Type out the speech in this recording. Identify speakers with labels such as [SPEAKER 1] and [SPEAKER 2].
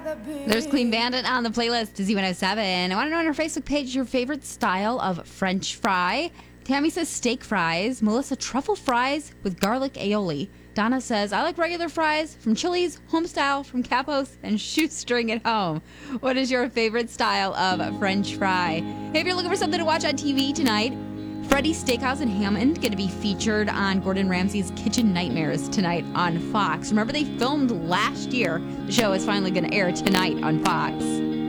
[SPEAKER 1] There's Clean Bandit on the playlist to Z107. I want to know on our Facebook page your favorite style of French fry. Tammy says steak fries. Melissa, truffle fries with garlic aioli. Donna says, I like regular fries from Chili's, Homestyle, from Capos, and Shoestring at home. What is your favorite style of French fry? Hey, if you're looking for something to watch on TV tonight, Freddy's Steakhouse in Hammond going to be featured on Gordon Ramsay's Kitchen Nightmares tonight on Fox. Remember, they filmed last year. The show is finally going to air tonight on Fox.